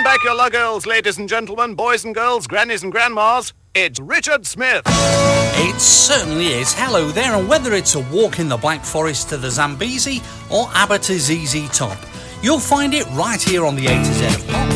back your luggirls, ladies and gentlemen, boys and girls, grannies and grandmas. It's Richard Smith. It certainly is. Hello there, and whether it's a walk in the Black Forest to the Zambezi or Abbot Azizi top, you'll find it right here on the A to Z of Pop.